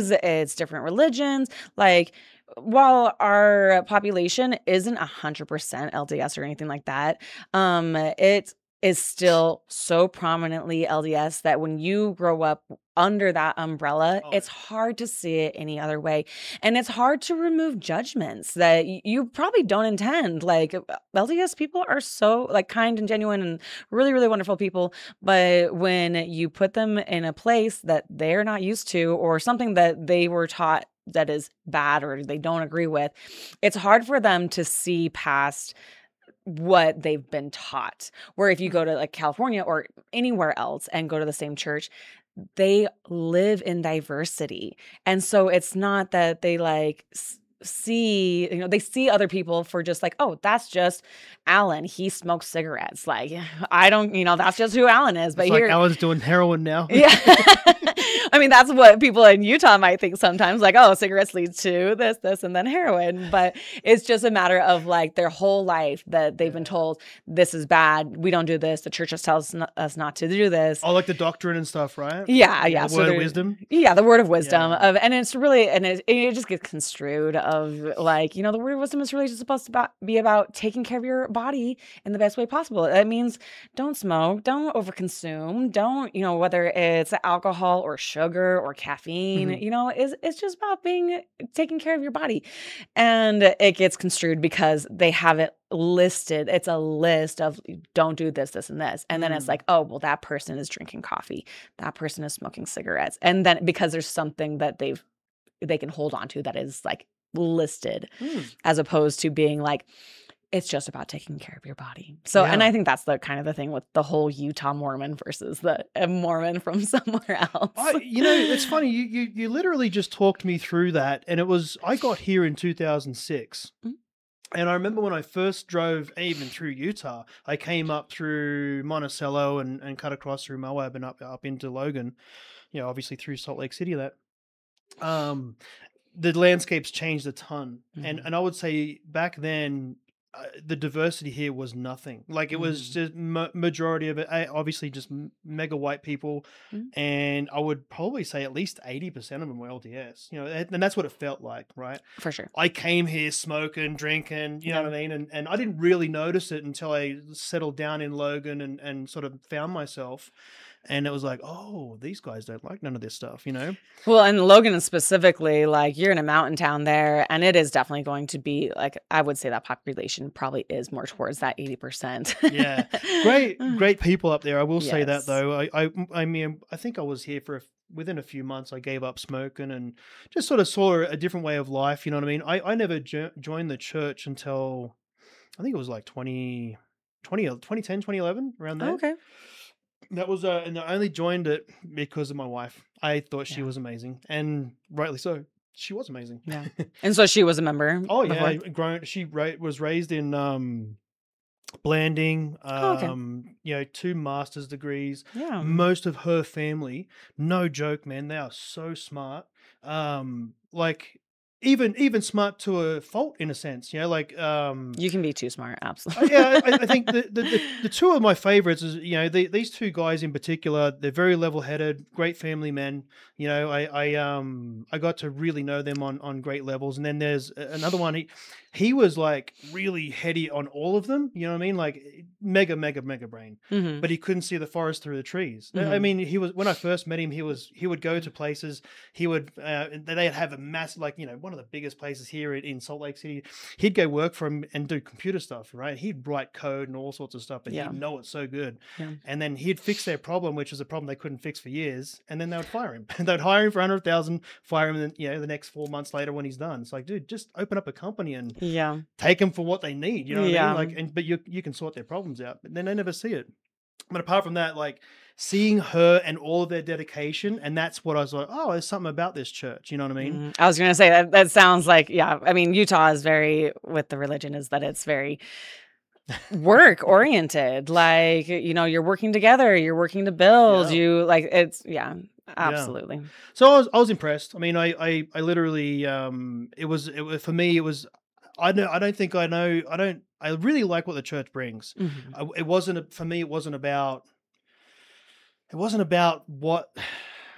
communities, it's different religions. Like, while our population isn't 100% LDS or anything like that, it is still so prominently LDS that when you grow up under that umbrella, Oh, it's hard to see it any other way. And it's hard to remove judgments that you probably don't intend. Like, LDS people are so like kind and genuine and really, really wonderful people. But when you put them in a place that they're not used to or something that they were taught that is bad or they don't agree with, it's hard for them to see past what they've been taught. Where if you go to like California or anywhere else and go to the same church, they live in diversity. And so it's not that they like see, they see other people for just like, oh, that's just Alan. He smokes cigarettes. Like, I don't, that's just who Alan is. But it's like here, Alan's doing heroin now. yeah. I mean, that's what people in Utah might think sometimes, like, oh, cigarettes lead to this, and then heroin. But it's just a matter of like their whole life that they've been told this is bad. We don't do this. The church just tells us not to do this. Oh, like the doctrine and stuff, right? Yeah. The word of wisdom. Yeah, the word of wisdom Yeah. and it's really, and it just gets construed of like, the word of wisdom is really just supposed to be about taking care of your body in the best way possible. That means don't smoke, don't overconsume, don't, whether it's alcohol or sugar or caffeine, it's just about taking care of your body. And it gets construed because they have it listed. It's a list of don't do this, this, and this. And then it's like, oh, well, that person is drinking coffee. That person is smoking cigarettes. And then because there's something that they can hold on to that is like listed as opposed to being like, it's just about taking care of your body. So, and I think that's the kind of the thing with the whole Utah Mormon versus the Mormon from somewhere else. It's funny. You literally just talked me through that. And I got here in 2006. And I remember when I first drove even through Utah, I came up through Monticello and cut across through Moab and up into Logan, obviously through Salt Lake City. The landscape's changed a ton. And I would say back then, the diversity here was nothing. Like it was just majority of it, obviously just mega white people. And I would probably say at least 80% of them were LDS, and that's what it felt like, right? For sure. I came here smoking, drinking, you know what I mean? And I didn't really notice it until I settled down in Logan and sort of found myself. And it was like, oh, these guys don't like none of this stuff, Well, and Logan specifically, like you're in a mountain town there, and it is definitely going to be like, I would say that population probably is more towards that 80%. Yeah. Great people up there. I will say that though. I mean, I think I was here within a few months. I gave up smoking and just sort of saw a different way of life. You know what I mean? I never joined the church until I think it was like 2010, 2011, around there. Okay. That was, and I only joined it because of my wife. I thought she was amazing, and rightly so. She was amazing. Yeah. And so she was a member. Oh yeah, she was raised in Blanding. 2 master's degrees. Yeah. Most of her family, no joke, man, they are so smart. Like even smart to a fault in a sense, like you can be too smart, absolutely. Yeah, I think the two of my favorites is these two guys in particular. They're very level-headed, great family men. I got to really know them on great levels. And then there's another one. He was like really heady on all of them. You know what I mean? Like mega brain. But he couldn't see the forest through the trees. I mean, he was when I first met him. He would go to places. He would they'd have a massive one of the biggest places here in Salt Lake City. He'd go work for him and do computer stuff, right? He'd write code and all sorts of stuff, but he'd know it so good. Yeah. And then he'd fix their problem, which was a problem they couldn't fix for years. And then they would fire him. They'd hire him for 100,000, fire him, and then the next 4 months later when he's done, it's like, dude, just open up a company and take them for what they need. You know what I mean? Like, but you can sort their problems out, but then they never see it. But apart from that, like seeing her and all of their dedication, and that's what I was like, oh, there's something about this church. You know what I mean? I was going to say that sounds like, I mean, Utah is very, with the religion, is that it's very work oriented. Like, you're working together, you're working to build, absolutely. Yeah. So I was impressed. I mean, I literally, it was for me, it was, I really like what the church brings. For me, it wasn't about what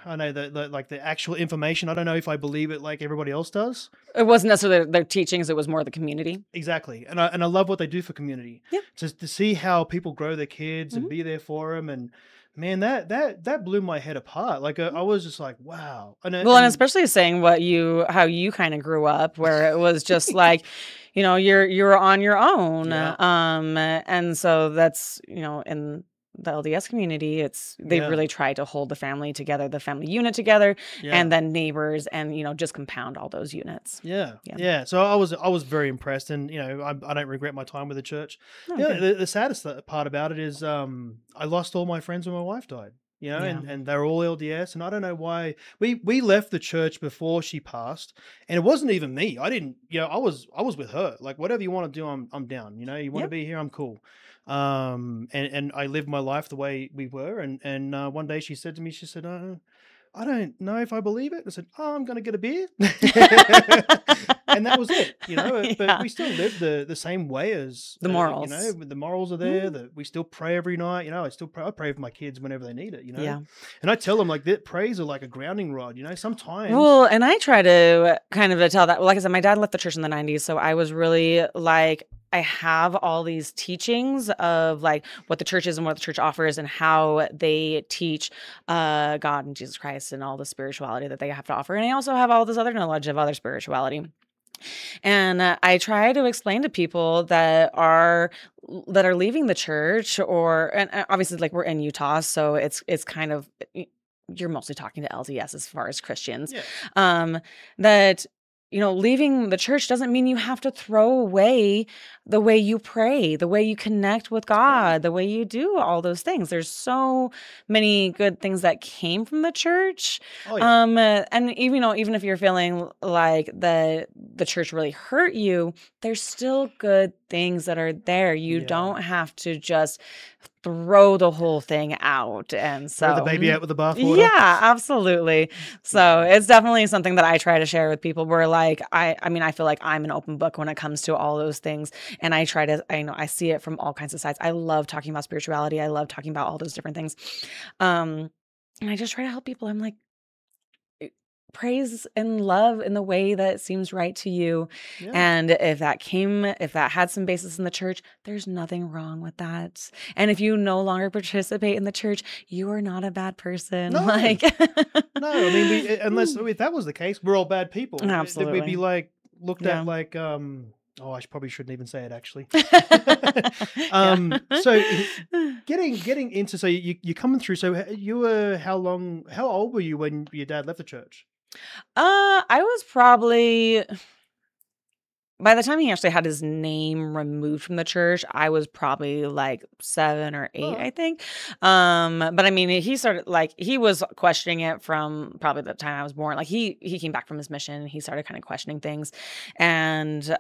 I know the like the actual information. I don't know if I believe it like everybody else does. It wasn't necessarily their teachings, it was more the community. Exactly, and I love what they do for community. Yeah. Just to see how people grow their kids and Mhm. be there for them, and man, that blew my head apart. Like I was just like, wow, Well, and and especially saying how you kinda grew up, where it was just like, you were on your own, yeah, and so that's, in the LDS community, they yeah, really try to hold the family together, the family unit together, yeah. and then neighbors and, just compound all those units. Yeah, Yeah. yeah. So I was very impressed, and I don't regret my time with the church. Oh, Yeah, good. the saddest part about it is I lost all my friends when my wife died. Yeah. And they're all LDS, and I don't know why we left the church before she passed, and it wasn't even me. I didn't, I was with her. Like whatever you want to do, I'm down. You want to Yep. be here, I'm cool. And I lived my life the way we were, and one day she said to me, she said, I don't know if I believe it. I said, "Oh, I'm gonna get a beer," and that was it. But Yeah. we still live the same way as The morals. the morals are there. Mhm. That we still pray every night. I pray for my kids whenever they need it. Yeah. And I tell them like that praise are like a grounding rod. Sometimes. Well, and I try to kind of tell that. Like I said, my dad left the church in the 90s. So I was really like, I have all these teachings of like what the church is and what the church offers and how they teach God and Jesus Christ and all the spirituality that they have to offer. And I also have all this other knowledge of other spirituality. And I try to explain to people that are leaving the church and obviously like we're in Utah, so it's kind of you're mostly talking to LDS as far as Christians. Yeah. That leaving the church doesn't mean you have to throw away the way you pray, the way you connect with Yeah. God, the way you do all those things. There's so many good things that came from the church. Oh yeah. And even if you're feeling like the church really hurt you, there's still good things that are there. You Yeah. don't have to just throw the whole thing out. And Throw the so, baby out with the bathwater. yeah, absolutely. So it's definitely something that I try to share with people where like, I mean, I feel like I'm an open book when it comes to all those things. And I see it from all kinds of sides. I love talking about spirituality. I love talking about all those different things. And I just try to help people. I'm like, praise and love in the way that seems right to you. Yeah. And if that had some basis in the church, there's nothing wrong with that. And if you no longer participate in the church, you are not a bad person. No. Like, No, I mean, if that was the case, we're all bad people. Then we'd Absolutely. be like looked Yeah. at like Oh, I probably shouldn't even say it actually. Yeah. So getting into you're coming through. So you were how old were you when your dad left the church? I was probably by the time he actually had his name removed from the church, I was probably like 7 or 8, Oh, I think. But I mean, he started like he was questioning it from probably the time I was born. Like he came back from his mission and he started kind of questioning things. And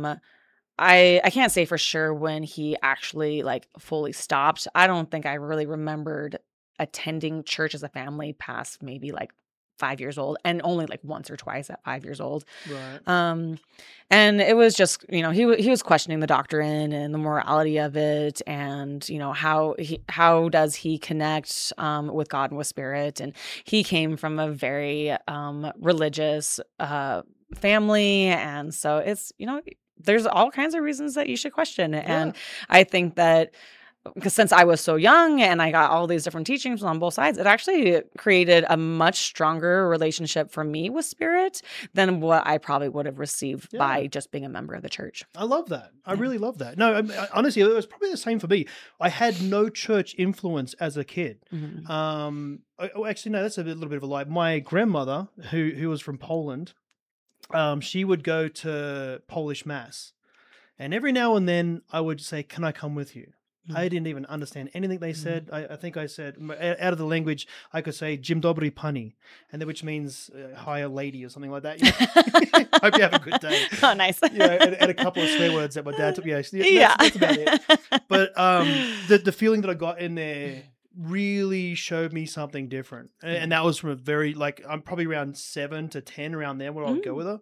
I can't say for sure when he actually like fully stopped. I don't think I really remembered attending church as a family past maybe like 5 years old, and only like once or twice at 5 years old. right. And it was just, he was questioning the doctrine and the morality of it, and how does he connect with God and with spirit. And he came from a very religious family, and so it's there's all kinds of reasons that you should question it. Yeah. And I think that because since I was so young and I got all these different teachings on both sides, it actually created a much stronger relationship for me with spirit than what I probably would have received by Yeah. just being a member of the church. I love that. I Yeah. really love that. No, honestly, it was probably the same for me. I had no church influence as a kid. Mhm. Actually, no, that's a little bit of a lie. My grandmother, who was from Poland, she would go to Polish mass, and every now and then I would say, "Can I come with you?" I didn't even understand anything they said. I think I said out of the language I could say "Dzień dobry pani," which means "Hi, lady" or something like that. Hope you have a good day. Oh, nice. And a couple of swear words that my dad took. Yeah, Yeah. that's about it. But the feeling that I got in there really showed me something different, and that was from a very I'm probably around 7 to 10 around there where I'd go with her.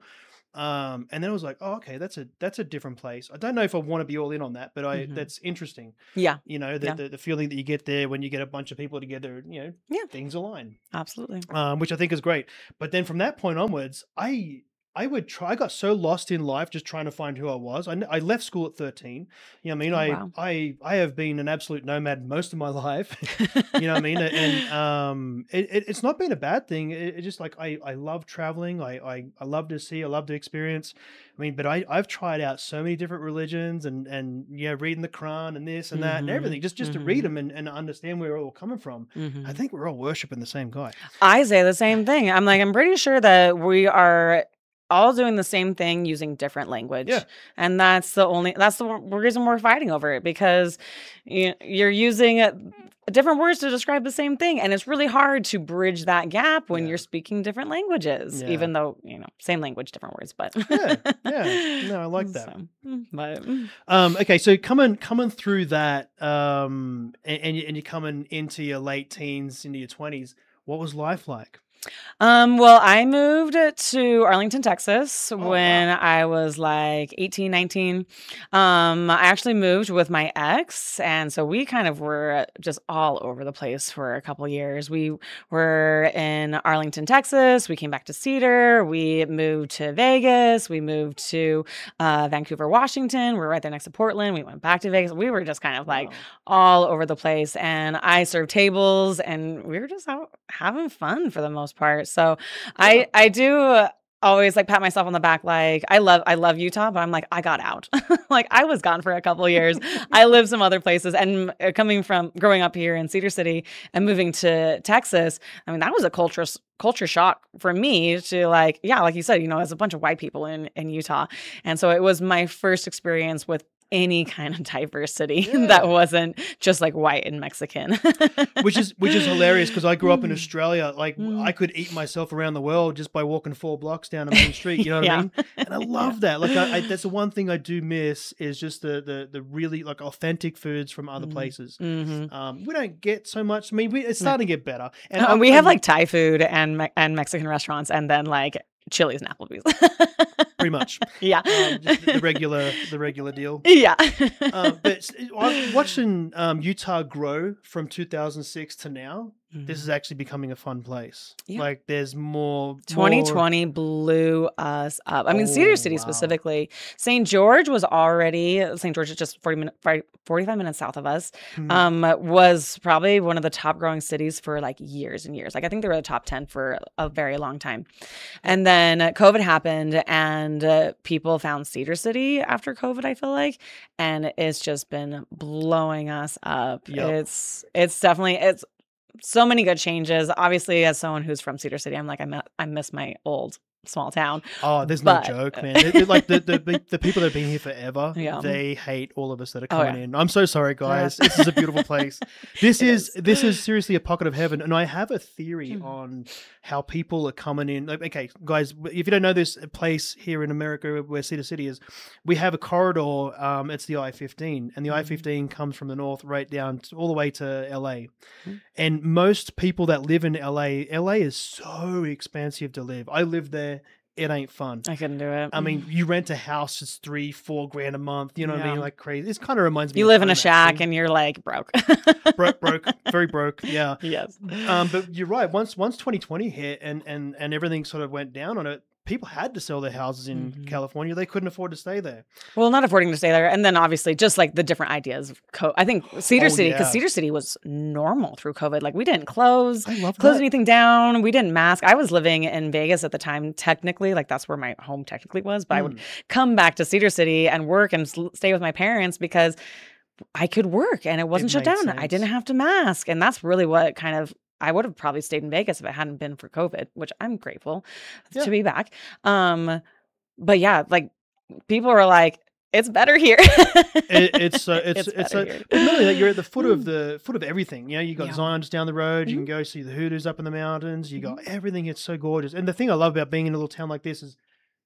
And then I was like, oh, okay, that's a different place. I don't know if I want to be all in on that, but Mhm. that's interesting. Yeah. You know, Yeah. the feeling that you get there when you get a bunch of people together, Yeah. things align, Absolutely. which I think is great. But then from that point onwards, I would try. I got so lost in life just trying to find who I was. I left school at 13. You know what I Oh, mean? wow. I have been an absolute nomad most of my life. You know what I mean? And it's not been a bad thing. It just like I love traveling. I love to see. I love to experience. I mean, but I've tried out so many different religions and reading the Quran and this and that and everything Mhm. just to read Mhm. them and understand where we're all coming from. I Mhm. think we're all worshiping the same guy. I say the same thing. I'm pretty sure that we are all doing the same thing using different Yeah. language. And that's the reason we're fighting over it, because you're using different words to describe the same thing, and it's really hard to bridge that gap when Yeah. you're speaking different languages, Yeah. even though, same language, different words, but Yeah. Yeah. No, I like that. so, but Okay, so coming through that, and you're coming into your late teens, into your 20s. What was life like? Well, I moved to Arlington, Texas Oh when wow. I was like 18, 19. I actually moved with my ex, and so we kind of were just all over the place for a couple years. We were in Arlington, Texas. We came back to Cedar. We moved to Vegas. We moved to Vancouver, Washington. We were right there next to Portland. We went back to Vegas. We were just kind of like Wow. all over the place, and I served tables, and we were just out having fun for the most part. So Yeah. I do always like pat myself on the back, like I love Utah, but I'm like I got out. Like I was gone for a couple of years. I lived some other places, and coming from growing up here in Cedar City and moving to Texas, I mean that was a culture shock for me to like, yeah, like you said, as a bunch of white people in Utah. And so it was my first experience with any kind of diversity that Yeah. wasn't just like white and Mexican. Which is hilarious because I grew up in Mm, Australia. Like I mm, could eat myself around the world just by walking 4 blocks down a main street. You know what I yeah. mean? And I Yeah. love that. Like that's the one thing I do miss is just the really like authentic foods from other Mm, places. mhm. We don't get so much. I mean, it's No. starting to get better. And I'm, We have I'm like Thai food and Mexican restaurants, and then like Chili's and Applebee's. pretty much Yeah. just the regular deal. Yeah. I'm watching Utah grow from 2006 to now. This is Mhm. actually becoming a fun place. Yeah. Like there's more. 2020 blew us up. I mean, Cedar Oh City wow. specifically. St. George is just 45 minutes south of us. Mhm. Was probably one of the top growing cities for like years and years. Like I think they were the top 10 for a very long time. Yep. And then COVID happened, and people found Cedar City after COVID, I feel like, and it's just been blowing us up. Yep. It's definitely it's so many good changes. Obviously, as someone who's from Cedar City, I'm like I miss my old small town, Oh, there's no but joke, man. Like the people that have been here forever, yeah. they hate all of us that are Oh coming yeah. in. I'm so sorry, Yeah. guys. This is a beautiful place. This It is is. this is seriously a pocket of heaven, and I have a theory Mm. on how people are coming in. Like, okay, guys, if you don't know this place here in America where Cedar City is, we have a corridor. It's the I-15, and the Mhm. I-15 comes from the north right down all the way to LA. Mm. And most people that live in LA is so expensive to live. I live there. It ain't fun. I couldn't do it. I mean, you rent a house, it's 3-4 grand a month. You know what I Yeah. mean? Like crazy. This kind of reminds me You of live in a home, shack actually. and you're like broke. Broke, very broke. Yeah. Yes. But you're right. Once 2020 hit and everything sort of went down on it, people had to sell their houses in Mhm. California. They couldn't afford to stay there. Well, not affording to stay there, and then obviously just like the different ideas of I think Cedar Oh City, because yeah, Cedar City was normal through COVID. Like we didn't close I love close that. anything down. We didn't mask. I was living in Vegas at the time, technically, like that's where my home technically was. But I would Mm, come back to Cedar City and work and stay with my parents because I could work and it it wasn't shut made down. I didn't sense. have to mask, and that's really what kind of. I would have probably stayed in Vegas if it hadn't been for COVID, which I'm grateful Yeah. to be back. But yeah, like people were like, "It's better here." It's It's better here. but not only that, you're at the Mm. foot of everything. You know, you got Yeah. Zion's down the road. You Mhm, can go see the Hoodoos up in the mountains. You mhm. got everything. It's so gorgeous. And the thing I love about being in a little town like this is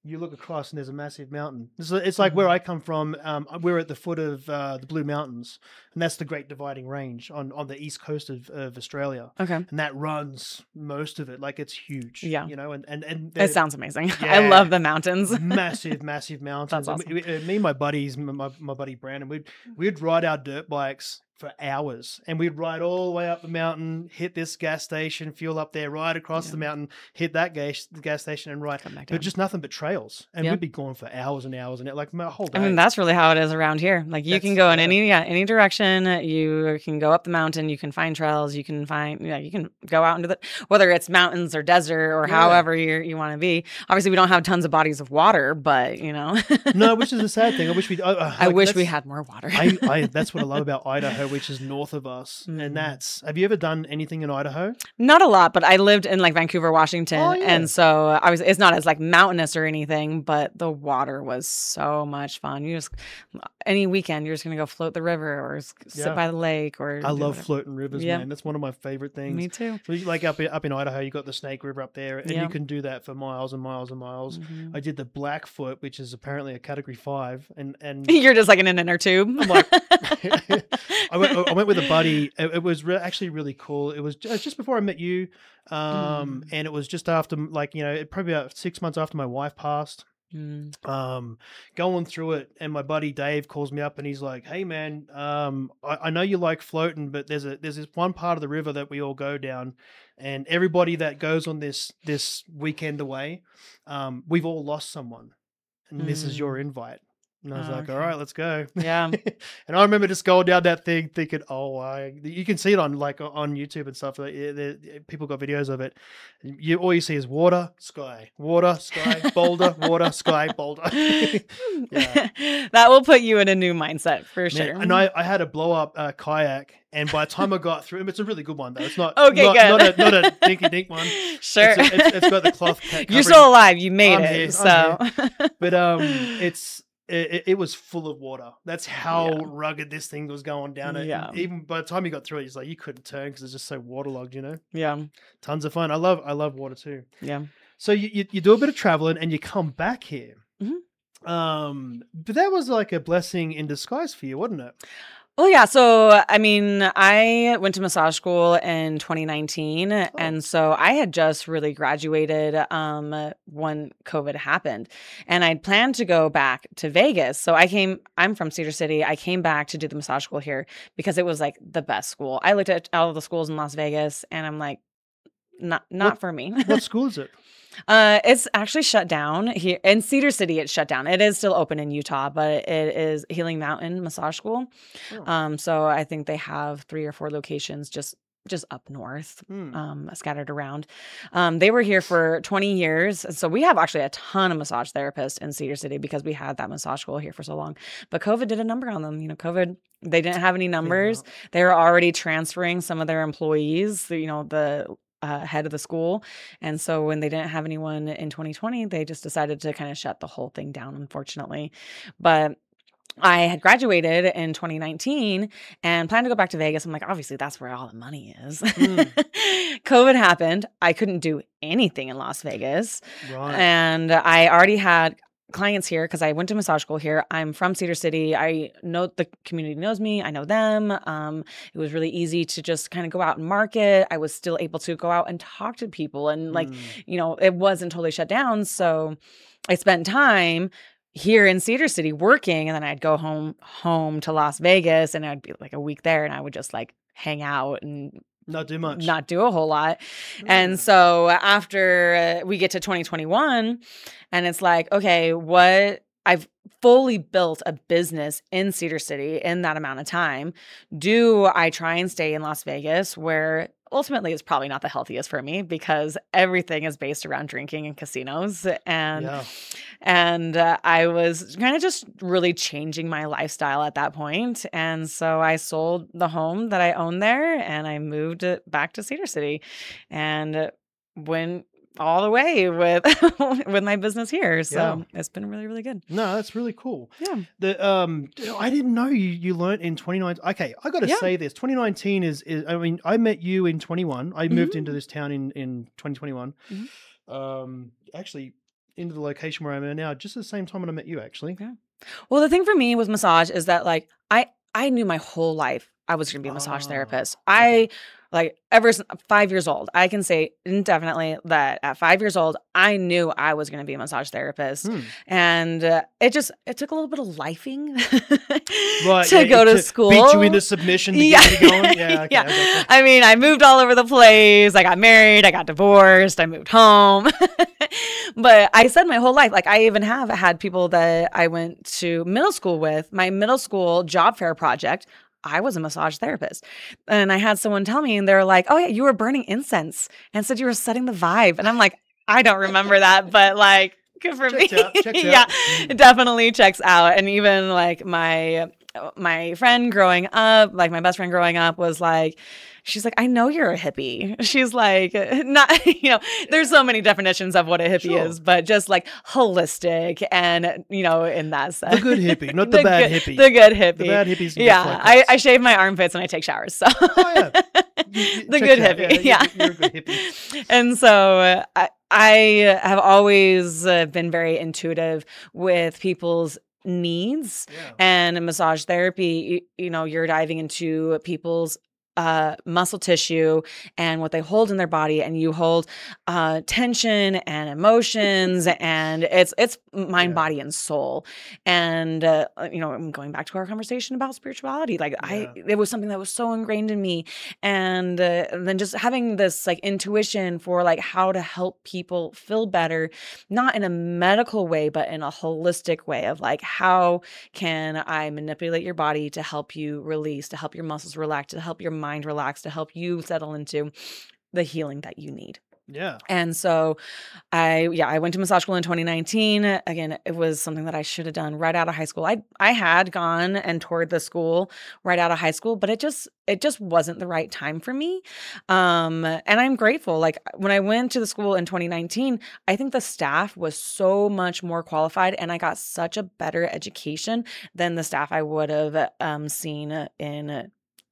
you look across and there's a massive mountain. It's like where I come from. We're at the foot of the Blue Mountains, and that's the Great Dividing Range on the east coast of Australia. Okay. And that runs most of it. Like it's huge. Yeah. You know, and It sounds amazing. I love the mountains. massive mountains. That's awesome. Me and my buddies, my buddy Brandon, we'd ride our dirt bikes for hours, and we'd ride all the way up the mountain, hit this gas station, fuel up there, ride across the mountain, hit that gas station, and ride. But just nothing but trails, and we'd be going for hours and hours, and like my whole day. I mean, that's really how it is around here. Like you can go in any direction. You can go up the mountain. You can find trails. You can you can go out into whether it's mountains or desert or however you want to be. Obviously, we don't have tons of bodies of water, but you know. No, which is a sad thing. I wish we. I wish we had more water. That's what I love about Idaho, which is north of us, and have you ever done anything in Idaho? Not a lot, but I lived in like Vancouver, Washington, and so it's not as like mountainous or anything, but the water was so much fun. You just any weekend you're just gonna go float the river or sit by the lake or. I love floating rivers, man. That's one of my favorite things. Me too. Like up in Idaho, you got the Snake River up there, and you can do that for miles and miles and miles. I did the Blackfoot, which is apparently a Category 5, and you're just like in an inner tube. I'm like, I went with a buddy. It was actually really cool. It was just before I met you, and it was just after, like, you know, probably about 6 months after my wife passed. Going through it, and my buddy Dave calls me up and he's like, "Hey man, I know you like floating, but there's this one part of the river that we all go down, and everybody that goes on this weekend away, we've all lost someone, and this is your invite." And I was like, "All right, let's go." Yeah. And I remember just going down that thing thinking, you can see it on YouTube and stuff. People got videos of it. All you see is water, sky, boulder, water, sky, boulder. That will put you in a new mindset for sure. And I had a blow up kayak, and by the time I got through, it's a really good one though. It's not good. not a dinky dink one. Sure, it's got the cloth. You're still alive. You made it. Here, so, but it was full of water. That's how rugged this thing was going down it. Yeah. Even by the time you got through it, it's like you couldn't turn because it's just so waterlogged, you know? Yeah. Tons of fun. I love water too. Yeah. So you do a bit of traveling and you come back here. But that was like a blessing in disguise for you, wasn't it? Well, yeah. So, I mean, I went to massage school in 2019. And so I had just really graduated when COVID happened. And I'd planned to go back to Vegas. So I'm from Cedar City. I came back to do the massage school here because it was like the best school. I looked at all the schools in Las Vegas and I'm like, not for me. What school is it? It's actually shut down here in Cedar City. It's shut down. It is still open in Utah, but it is Healing Mountain Massage School. So I think they have 3 or 4 locations just up north, scattered around. They were here for 20 years. So we have actually a ton of massage therapists in Cedar City because we had that massage school here for so long. But COVID did a number on them. You know, COVID, they didn't have any numbers. They were already transferring some of their employees, the head of the school. And so when they didn't have anyone in 2020, they just decided to kind of shut the whole thing down, unfortunately. But I had graduated in 2019 and planned to go back to Vegas. I'm like, obviously that's where all the money is. COVID happened. I couldn't do anything in Las Vegas. Right. And I already had clients here because I went to massage school here. I'm from Cedar City. I know the community knows me. I know them. It was really easy to just kind of go out and market. I was still able to go out and talk to people and it wasn't totally shut down. So I spent time here in Cedar City working, and then I'd go home to Las Vegas, and I'd be like a week there, and I would just like hang out and not do much, not do a whole lot. And so after we get to 2021 and it's like, okay, I've fully built a business in Cedar City in that amount of time. Do I try and stay in Las Vegas where ultimately it's probably not the healthiest for me because everything is based around drinking and casinos. And I was kind of just really changing my lifestyle at that point. And so I sold the home that I owned there and I moved it back to Cedar City and went all the way with with my business here. So it's been really, really good. No, that's really cool. Yeah. I didn't know you learned in 2019. Okay, I got to say this. 2019 is I mean, I met you in 21. I moved into this town in 2021. Actually into the location where I'm at now just at the same time when I met you, actually. Yeah. Well, the thing for me with massage is that like I knew my whole life I was going to be a massage Ah, therapist. okay. I like ever since 5 years old, I can say indefinitely that at 5 years old, I knew I was going to be a massage therapist, Hmm. and it took a little bit of lifing Right. to Yeah. go to To beat you school. into submission to Yeah. get you going. Yeah. Okay. Yeah. I gotcha. I mean, I moved all over the place. I got married, I got divorced, I moved home. But I said my whole life, like I even have had people that I went to middle school with, my middle school job fair project. I was a massage therapist. And I had someone tell me, and they're like, oh, yeah, you were burning incense and said you were setting the vibe. And I'm like, I don't remember that, but like, good for me. Checks out. Checks Yeah, out. it definitely checks out. And even like my friend growing up, like my best friend growing up was like, she's like, I know you're a hippie. She's like, not, there's so many definitions of what a hippie Sure. is, but just like holistic and, in that The sense. good hippie, not the bad hippie. The good The hippie. bad hippies can get Yeah. flight I cuts. shave my armpits when I take showers. So Oh yeah. the Checks good out. hippie. Yeah. Yeah. You're a good hippie. And so I have always been very intuitive with people's needs, Yeah. and in massage therapy, you're diving into people's muscle tissue and what they hold in their body, and you hold tension and emotions, and it's mind, Yeah. body, and soul. And I'm going back to our conversation about spirituality. Like Yeah. it was something that was so ingrained in me, and then just having this like intuition for like how to help people feel better, not in a medical way, but in a holistic way of like, how can I manipulate your body to help you release, to help your muscles relax, to help your mind relax, to help you settle into the healing that you need. Yeah. And so I went to massage school in 2019. Again, it was something that I should have done right out of high school. I had gone and toured the school right out of high school, but it just wasn't the right time for me. And I'm grateful. Like when I went to the school in 2019, I think the staff was so much more qualified, and I got such a better education than the staff I would have seen in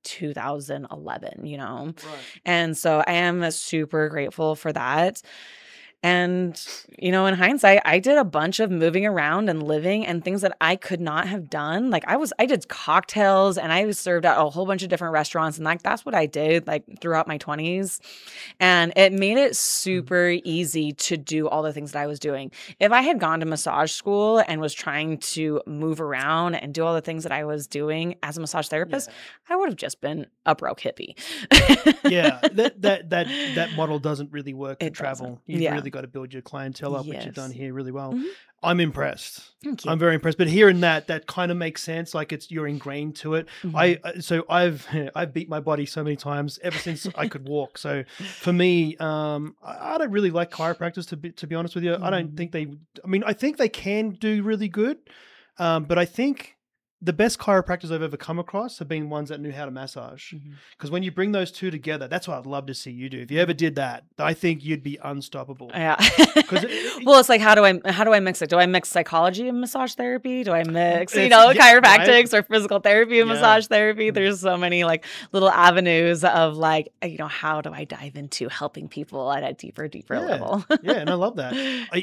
2011, Right. And so I am super grateful for that. And, in hindsight, I did a bunch of moving around and living and things that I could not have done. Like I did cocktails, and I was served at a whole bunch of different restaurants, and like that's what I did like throughout my 20s. And it made it super easy to do all the things that I was doing. If I had gone to massage school and was trying to move around and do all the things that I was doing as a massage therapist, Yeah. I would have just been a broke hippie. Yeah, that model doesn't really work for It doesn't. travel. You've Yeah. really got to build your clientele up, which you've done Yes. here really well. Mhm. I'm impressed. Thank you. I'm very impressed. But hearing that kind of makes sense. Like you're ingrained to it. Mhm. So I've beat my body so many times ever since I could walk. So for me, I don't really like chiropractors to be honest with you. I don't think they. I mean, I think they can do really good, but I think the best chiropractors I've ever come across have been ones that knew how to massage. Mhm. Because when you bring those two together, that's what I'd love to see you do. If you ever did that, I think you'd be unstoppable. Yeah. 'Cause Well, it's like, how do I mix it? Do I mix psychology and massage therapy? Do I mix, It's- yeah, chiropractics right? or physical therapy and Yeah. massage therapy? Mm. There's so many like little avenues of like, how do I dive into helping people at a deeper Yeah. level? Yeah, and I love that.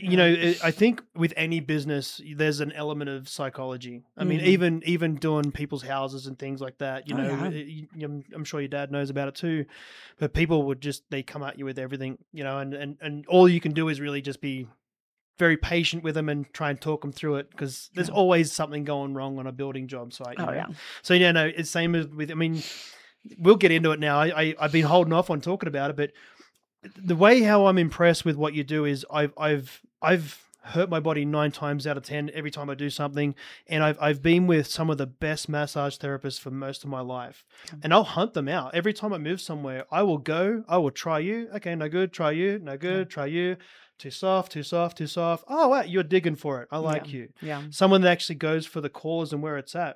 I think with any business, there's an element of psychology. I mean, Mhm. even doing people's houses and things like that. Oh, yeah. I'm sure your dad knows about it too. But people would they come at you with everything, and all you can do is really just be very patient with them and try and talk them through it, because there's Yeah. always something going wrong on a building job site. Oh, yeah. So yeah, no, it's same as with. I mean, we'll get into it now. I've been holding off on talking about it, but the way how I'm impressed with what you do is I've hurt my body 9 times out of 10 every time I do something, and I've been with some of the best massage therapists for most of my life, and I'll hunt them out every time I move somewhere. I will try you. Okay, no good. Try you. No good. Try you. Too soft. Too soft. Too soft. Oh, wow, you're digging for it. I like you. Yeah. Someone that actually goes for the cause and where it's at.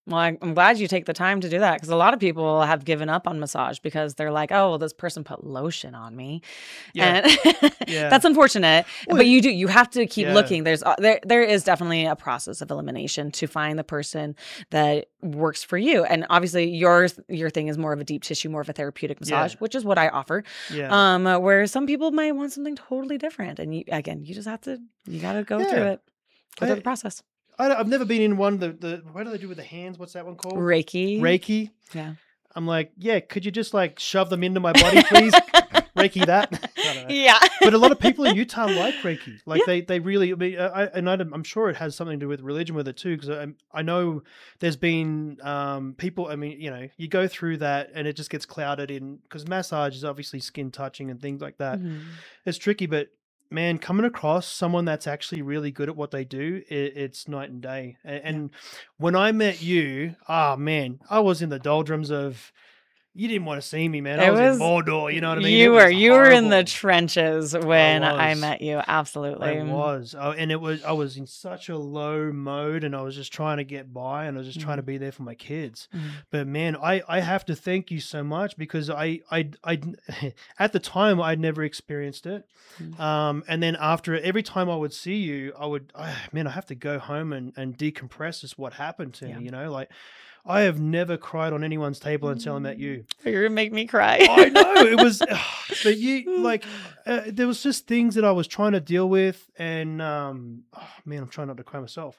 Well, I'm glad you take the time to do that because a lot of people have given up on massage because they're like, "Oh, well, this person put lotion on me," Yeah, and yeah. that's unfortunate. Well, But you have to keep yeah, looking. There is definitely a process of elimination to find the person that works for you. And obviously, your thing is more of a deep tissue, more of a therapeutic yeah, massage, which is what I offer. yeah, Where some people might want something totally different, and you just have to you got to go through yeah. it, go through the I, process. I've never been in one. The what do they do with the hands? What's that one called? Reiki, Reiki. yeah. I'm like, yeah. Could you just like shove them into my body, please? Reiki that. I don't know. Yeah. But a lot of people in Utah like Reiki. Like Yeah. they really. I mean, I'm sure it has something to do with religion with it too. Because I know there's been people. I mean, you go through that and it just gets clouded in because massage is obviously skin touching and things like that. Mhm. It's tricky, but man, coming across someone that's actually really good at what they do, it's night and day. Yeah. And when I met you, oh man, I was in the doldrums of. You didn't want to see me, man. I It was in was Mordor. You know what I mean? It you were was you were in the horrible. trenches I when I was. met you. I Absolutely. was. And I was in such a low mode and I was just trying to get by and I was just trying to Mhm. be there for my kids. Mhm. But man, I have to thank you so much because I at the time I'd never experienced it. Mhm. And then after every time I would see you, man, I have to go home and decompress is what happened to Yeah. me, like I have never cried on anyone's table until I met you. You're gonna make me cry. I know it was, but you like there was just things that I was trying to deal with, and oh, man, I'm trying not to cry myself.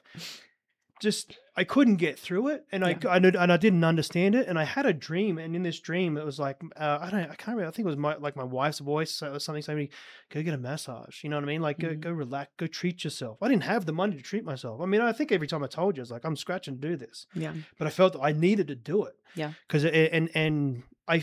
Just I couldn't get through it, and Yeah. I and I didn't understand it, and I had a dream, and in this dream, it was like I can't remember. I think it was my wife's voice or something saying, to me, "Go get a massage." You know what I mean? Like Mhm. go relax, go treat yourself. I didn't have the money to treat myself. I mean, I think every time I told you, I was like, I'm scratching to do this, Yeah. but I felt that I needed to do it Yeah. because and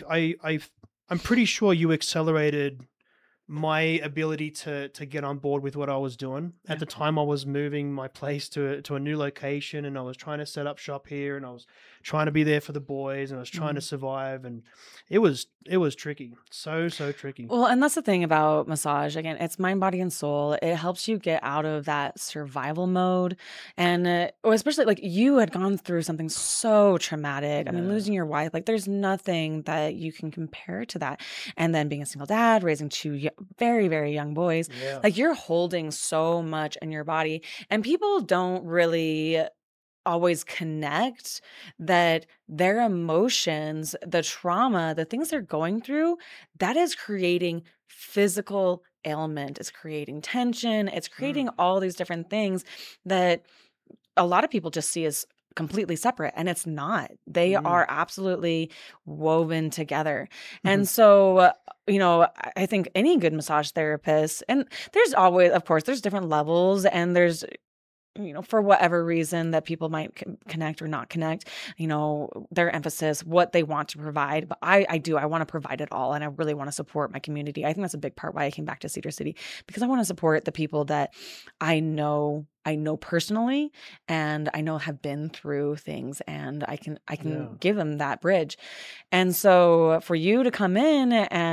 I'm pretty sure you accelerated my ability to get on board with what I was doing. At Yeah. the time I was moving my place to a new location and I was trying to set up shop here and I was trying to be there for the boys and I was trying to Mhm. survive and it was tricky. So tricky. Well, and that's the thing about massage. Again, it's mind, body, and soul. It helps you get out of that survival mode. And especially like you had gone through something so traumatic. I mean, Yeah. losing your wife, like there's nothing that you can compare to that. And then being a single dad, raising two very, very young boys, Yeah. like you're holding so much in your body. And people don't really always connect that their emotions, the trauma, the things they're going through, that is creating physical ailment. It's creating tension. It's creating Mm, all these different things that a lot of people just see as completely separate and it's not. They mm. are absolutely woven together. And so, I think any good massage therapist, and there's always, of course, there's different levels and there's for whatever reason that people might connect or not connect, their emphasis, what they want to provide. But I want to provide it all. And I really want to support my community. I think that's a big part why I came back to Cedar City because I want to support the people that I know personally and I know have been through things and I can Yeah. give them that bridge. And so for you to come in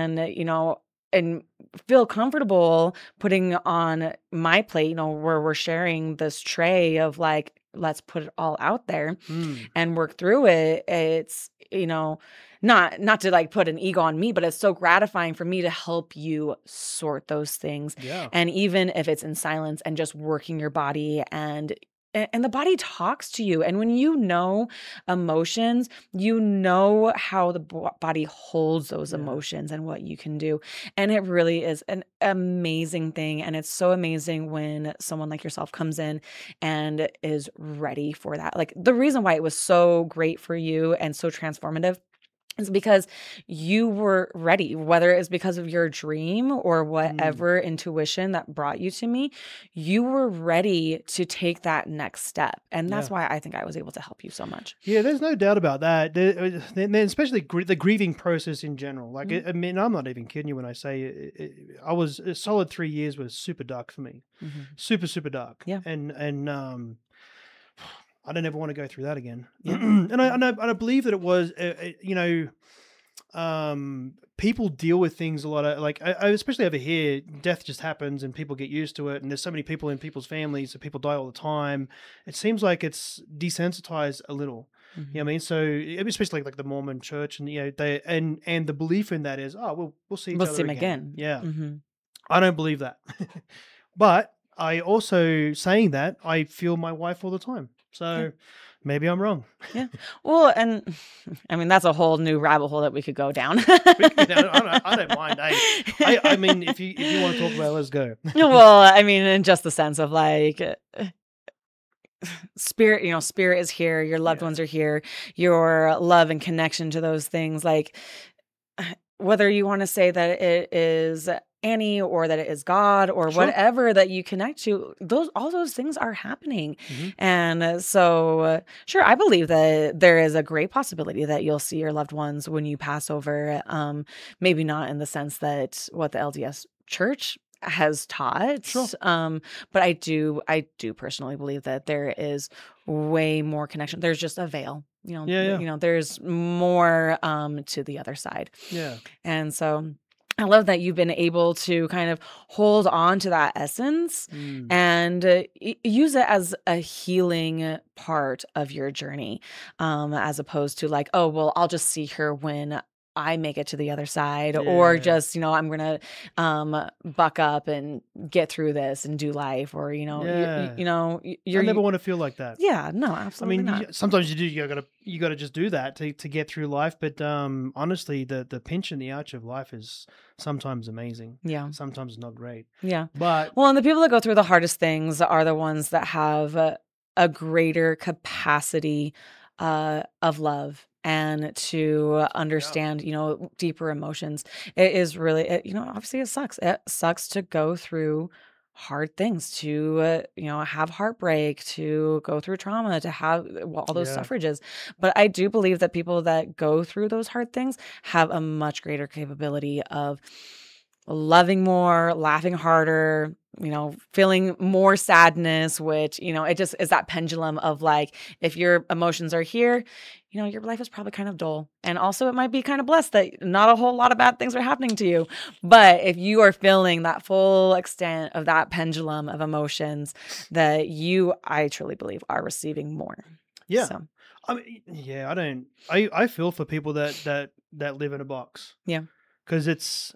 and feel comfortable putting on my plate, where we're sharing this tray of like, let's put it all out there Mm. and work through it. It's, not to like put an ego on me, but it's so gratifying for me to help you sort those things. Yeah. And even if it's in silence and just working your body and the body talks to you. And when you know emotions, you know how the body holds those Yeah. emotions and what you can do. And it really is an amazing thing. And it's so amazing when someone like yourself comes in and is ready for that. Like the reason why it was so great for you and so transformative is because you were ready, whether it's because of your dream or Mm. whatever intuition that brought you to me, you were ready to take that next step. And that's Yeah. why I think I was able to help you so much. Yeah, there's no doubt about that. Then especially the grieving process in general. Like, Mhm. I mean, I'm not even kidding you when I say I was a solid 3 years was super dark for me, Mhm. super super dark, Yeah. and I don't ever want to go through that again. Yeah. And I believe that it was, people deal with things a lot of like especially over here, death just happens and people get used to it, and there's so many people in people's families, so people die all the time. It seems like it's desensitized a little. You know what I Mhm. mean? So especially like the Mormon church, and they and the belief in that is, oh, we'll see each We'll see other him again. again. Yeah. Mhm. I don't believe that. But I also, saying that, I feel my wife all the time. Yeah. So maybe I'm wrong. Yeah. Well, and I mean, that's a whole new rabbit hole that we could go down. I don't mind. I mean, if you want to talk about it, let's go. Well, I mean, in just the sense of like spirit, spirit is here, your loved Yeah, ones are here, your love and connection to those things, like whether you want to say that it is Annie or that it is God or sure. whatever that you connect to, all those things are happening. Hmm. And so, sure, I believe that there is a great possibility that you'll see your loved ones when you pass over. Maybe not in the sense that what the LDS Church has taught, Sure. but I do personally believe that there is way more connection. There's just a veil. Yeah. There's more to the other side. Yeah. And so I love that you've been able to kind of hold on to that essence Mm. and use it as a healing part of your journey, as opposed to like, oh, well, I'll just see her when I make it to the other side, or Yeah. just, I'm going to buck up and get through this and do life, or, Yeah. you're, I never want to feel like that. yeah, no, I absolutely mean, not. sometimes you do. You gotta just do that to get through life. But honestly, the pinch and the ouch of life is sometimes amazing. Yeah. Sometimes not great. Yeah. But Well, and the people that go through the hardest things are the ones that have a greater capacity of love and to yeah, understand, deeper emotions. It is really, obviously it sucks. It sucks to go through hard things, to, have heartbreak, to go through trauma, to have all those yeah, suffrages. But I do believe that people that go through those hard things have a much greater capability of loving more, laughing harder, feeling more sadness, which, it just is that pendulum of like, if your emotions are here, your life is probably kind of dull. And also, it might be kind of blessed that not a whole lot of bad things are happening to you. But if you are feeling that full extent of that pendulum of emotions, that I truly believe, are receiving more. yeah. So, I mean, yeah. I feel for people that live in a box. yeah. Because it's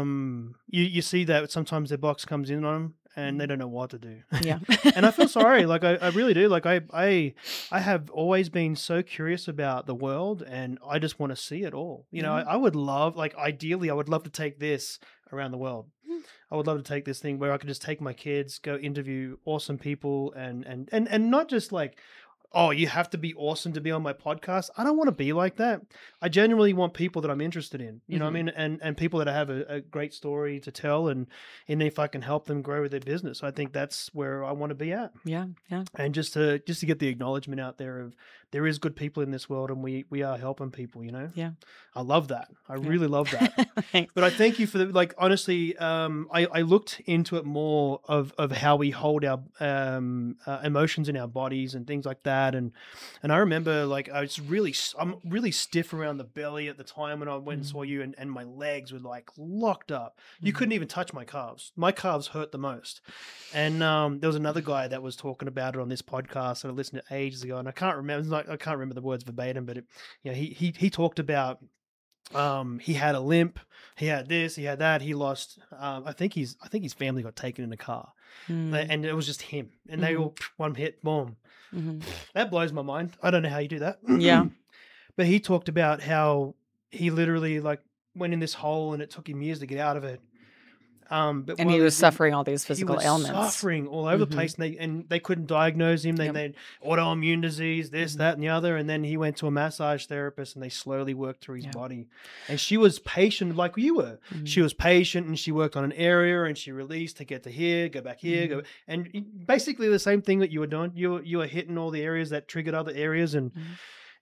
you see that sometimes their box comes in on them and they don't know what to do. Yeah. And I feel sorry, like I really do. Like I have always been so curious about the world, and I just want to see it all. Yeah. I would love, like, ideally I would love to take this around the world. Mm. I would love to take this thing where I could just take my kids, go interview awesome people, and not just like, oh, you have to be awesome to be on my podcast. I don't want to be like that. I genuinely want people that I'm interested in, you know what I Mhm. mean? And people that have a great story to tell, and if I can help them grow their business, I think that's where I want to be at. Yeah. Yeah. And just to get the acknowledgement out there of there is good people in this world, and we are helping people, you know? Yeah. I love that. I Yeah. really love that. Thanks. But I thank you for the, like, honestly, I looked into it more of how we hold our emotions in our bodies and things like that, and I remember, like, I'm really stiff around the belly at the time when I went and saw you, and my legs were like locked up. You Mhm. couldn't even touch my calves. My calves hurt the most. And there was another guy that was talking about it on this podcast that I listened to ages ago, and I can't remember. I can't remember the words verbatim, but he talked about he had a limp, he had this, he had that, he lost I think his family got taken in a car, Mm. and it was just him, and they Mhm. all one hit, boom. Mhm. That blows my mind. I don't know how you do that. Yeah. But he talked about how he literally, like, went in this hole and it took him years to get out of it. But And while he he was was in, suffering all these he physical was ailments. suffering all over the Mhm. place, and they couldn't diagnose him. Yep. They autoimmune disease, this, Mhm. that, and the other. And then he went to a massage therapist, and they slowly worked through his Yeah. body. And she was patient, like you were. Mhm. She was patient, and she worked on an area, and she released to get to here, go back here, go, and basically the same thing that you were doing. You were hitting all the areas that triggered other areas, and Mhm.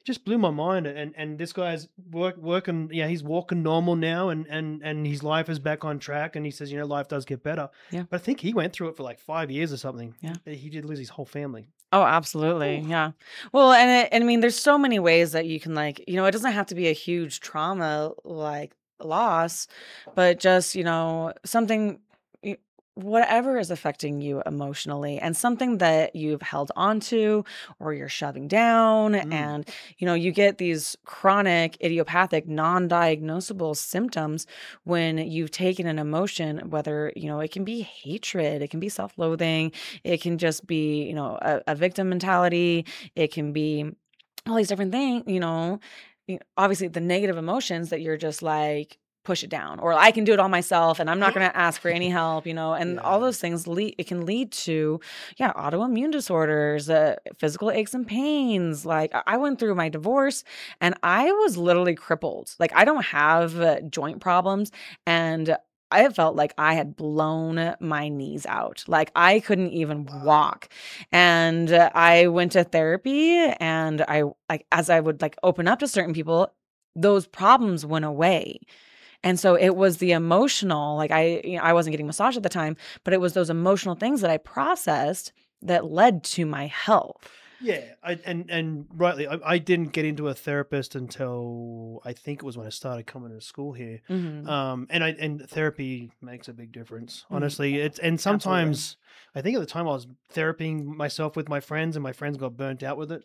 just blew my mind. And this guy's working. Yeah, he's walking normal now, and his life is back on track. And he says, life does get better. Yeah. But I think he went through it for like 5 years or something. Yeah. He did lose his whole family. Oh, absolutely. Oof. Yeah. Well, and I mean, there's so many ways that you can like, it doesn't have to be a huge trauma like loss, but just, something, y- whatever is affecting you emotionally and something that you've held onto or you're shoving down. And, you get these chronic, idiopathic, non-diagnosable symptoms when you've taken an emotion, whether, it can be hatred, it can be self-loathing, it can just be, a victim mentality. It can be all these different things, obviously the negative emotions that you're just like, push it down, or I can do it all myself and I'm not going to ask for any help, and all Yeah. those things it can lead to, autoimmune disorders, physical aches and pains. Like I went through my divorce and I was literally crippled. Like I don't have joint problems, and I felt like I had blown my knees out. Like I couldn't even walk. And I went to therapy, and I like as I would like open up to certain people, those problems went away. And so it was the emotional, like I wasn't getting massage at the time, but it was those emotional things that I processed that led to my health. Yeah, and rightly, I didn't get into a therapist until I think it was when I started coming to school here. Mhm. And therapy makes a big difference. Mhm. Honestly, and Absolutely. sometimes I think at the time I was therapying myself with my friends, and my friends got burnt out with it.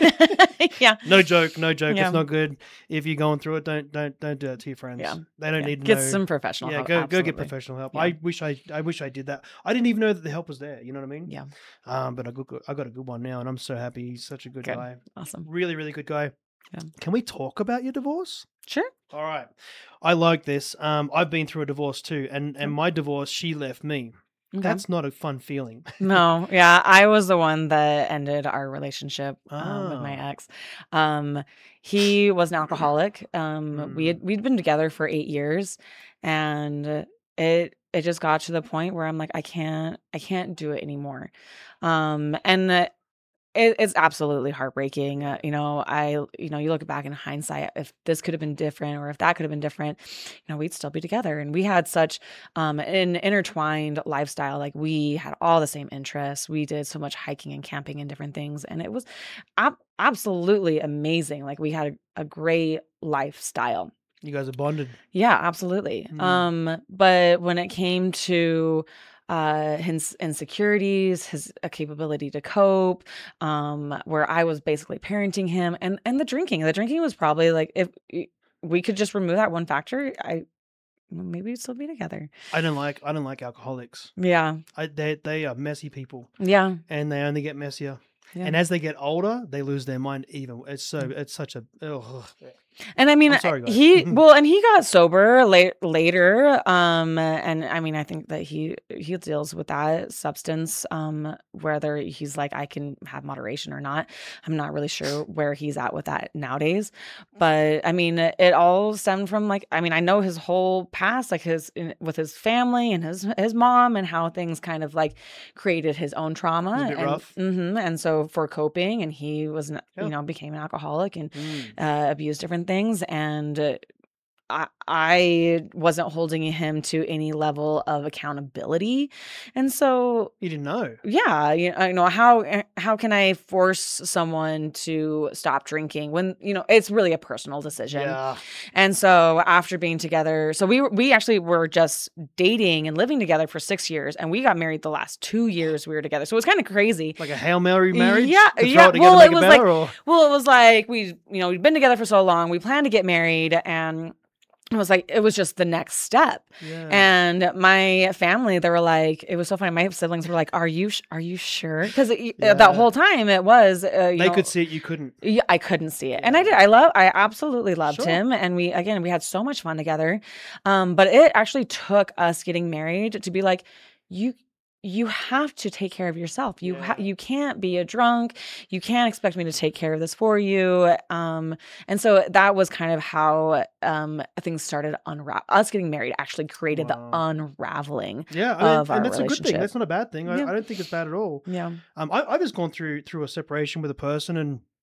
Yeah. No joke. Yeah. It's not good. If you're going through it, don't do that to your friends. Yeah. They don't Yeah. need to Get know. some professional Yeah, help. go get Absolutely. professional help. Yeah. I wish I did that. I didn't even know that the help was there. You know what I mean? Yeah. But I got a good one now, and I'm so happy. He's such a good Good. guy. Awesome. Really, really good guy. Yeah. Can we talk about your divorce? Sure. All right. I like this. I've been through a divorce too, and my divorce, she left me. Okay. That's not a fun feeling. No, yeah, I was the one that ended our relationship with my Ah. ex. He was an alcoholic. Mm. We'd been together for 8 years, and it just got to the point where I'm like, I can't do it anymore. And it's absolutely heartbreaking. You look back in hindsight, if this could have been different or if that could have been different, we'd still be together. And we had such an intertwined lifestyle. Like we had all the same interests. We did so much hiking and camping and different things. And it was absolutely amazing. Like we had a great lifestyle. You guys are bonded. Yeah, absolutely. Mm. But when it came to his insecurities, his capability to cope, where I was basically parenting him, and the drinking was probably like if we could just remove that one factor, maybe we'd still be together. I don't like alcoholics. Yeah, They are messy people, yeah, and they only get messier. yeah. And as they get older, they lose their mind even. It's such a. Ugh. And I mean, I'm sorry, guys. he got sober later. And I mean, I think that he deals with that substance, whether he's like, I can have moderation or not. I'm not really sure where he's at with that nowadays. But I mean, it all stemmed from like, I mean, I know his whole past, like with his family and his mom, and how things kind of like created his own trauma. It was a bit rough. And so for coping, and he was, became an alcoholic and abused different things, and I wasn't holding him to any level of accountability, and so You didn't know. yeah, how can I force someone to stop drinking when it's really a personal decision. Yeah. And so after being together, so we actually were just dating and living together for 6 years, and we got married the last 2 years we were together. So it was kind of crazy. Like a Hail Mary marriage? Yeah, To throw yeah. it together, Well, make it was better, or? Well, it was like we'd been together for so long. We planned to get married, and it was just the next step. Yeah. And my family, they were like, it was so funny. My siblings were like, "Are you sure?" Because that whole time it was They could see it, you couldn't. yeah, I couldn't see it. And Yeah. I absolutely loved Sure. him. And we had so much fun together. But it actually took us getting married to be like, you have to take care of yourself. You can't be a drunk. You can't expect me to take care of this for you. And so that was kind of how things started us getting married actually created the Wow. unraveling Yeah, of our and that's a good thing. relationship. That's not a bad thing. Yeah. I don't think it's bad at all. Yeah. I've just gone through a separation with a person, and